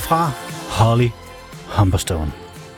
fra Holly Humberstone.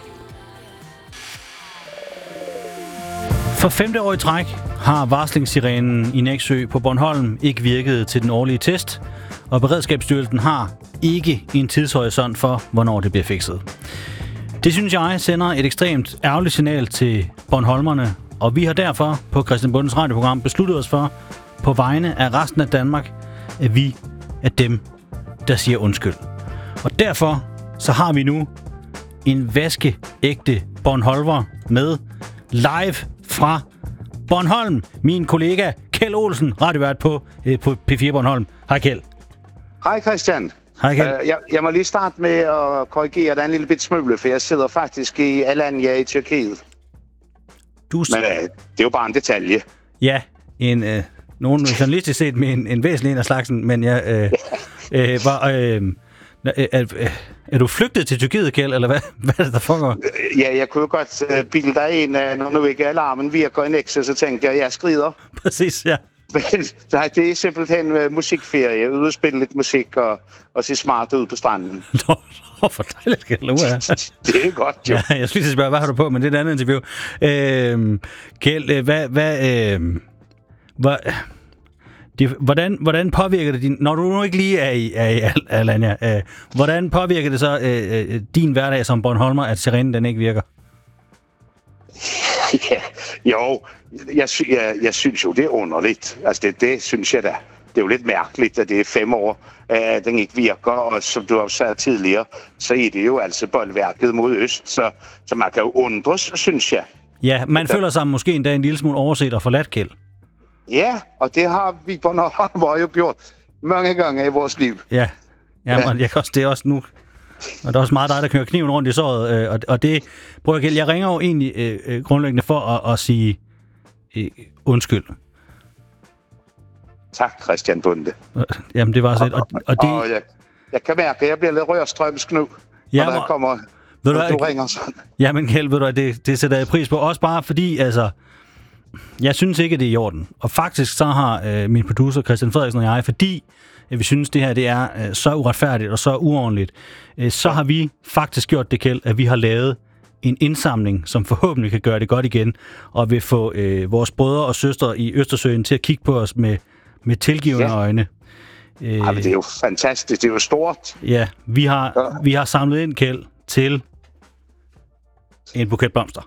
For 5. år i træk har varslingssirenen i Nexø på Bornholm ikke virket til den årlige test, og Beredskabsstyrelsen har ikke en tidshorisont for, hvornår det bliver fikset. Det synes jeg sender et ekstremt ærgerligt signal til bornholmerne, og vi har derfor på Christian Bondes radioprogram besluttet os for, på vegne af resten af Danmark, at vi er dem, der siger undskyld. Og derfor så har vi nu en vaskeægte bornholmer med live fra Bornholm. Min kollega Kjeld Olsen, radiovært på P4 Bornholm. Hej Kjeld. Hej Christian. Hej Kjeld. Jeg må lige starte med at korrigere dig en lille bit smule, for jeg sidder faktisk i Alanya i Tyrkiet. Men det er jo bare en detalje. Ja, nogen journalistisk set med en væsentlig en af slagsen, men jeg er du flygtet til Tyrkiet, Kjeld, eller hvad er det, der foregår? Ja, jeg kunne jo godt bilde dig ind, når nu ikke alarmen virker i Nexø, så tænkte jeg skrider. Præcis, ja. Men nej, det er simpelthen musikferie, ude og spille lidt musik og se smart ud på stranden. Nå, for dejligt, Kjeld. Det er godt, jo. Ja, jeg skulle lige spørge, hvad har du på, men det er et andet interview. Kjeld, hvordan påvirker det når du nu ikke lige er i Alanya, hvordan påvirker det så din hverdag som Bornholmer, at sirenen den ikke virker? Ja, jo, jeg synes jo, det er underligt. Altså, det synes jeg da. Det er jo lidt mærkeligt, at det er 5 år, at den ikke virker, og som du har sagt tidligere, så er det jo altså boldværket mod øst, så man kan jo undres, synes jeg. Ja, man føler sig måske endda en lille smule overset og forladt, Kjeld. Ja, og det har vi Bornholm jo gjort mange gange i vores liv. Ja. Det er også nu. Og der er også meget dig, der kører kniven rundt i såret, og det prøver jeg. Jeg ringer jo egentlig grundlæggende for at sige undskyld. Tak, Christian Bonde. Jamen, det var så lidt. Og det... jeg kan mærke, at jeg bliver lidt rørstrømsk nu, når der kommer, når du ringer sådan. Jamen, Kjeld, ved du, det sætter jeg pris på. Også bare fordi, altså, jeg synes ikke, det er i orden. Og faktisk så har min producer, Christian Frederiksen og jeg, fordi vi synes, det her det er så uretfærdigt og så uordentligt, så har vi faktisk gjort det, Kjeld, at vi har lavet en indsamling, som forhåbentlig kan gøre det godt igen, og vil få vores brødre og søstre i Østersøen til at kigge på os med tilgivende øjne. Men det er jo fantastisk, det er jo stort. Ja, vi har samlet ind, Kjeld, til en buket blomster.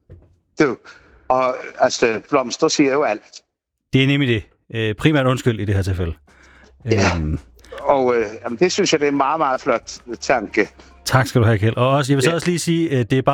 Og altså, blomster siger jo alt. Det er nemlig det. Primært undskyld i det her tilfælde. Ja, og det synes jeg, det er en meget, meget flot tanke. Tak skal du have, Kjeld. Og også, jeg vil så også lige sige, det er bare